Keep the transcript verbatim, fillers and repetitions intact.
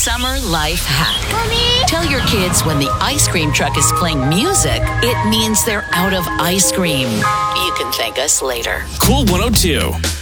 summer life hack. Mommy? Tell your kids when the ice cream truck is playing music, it means they're out of ice cream. You can thank us later. Cool one oh two.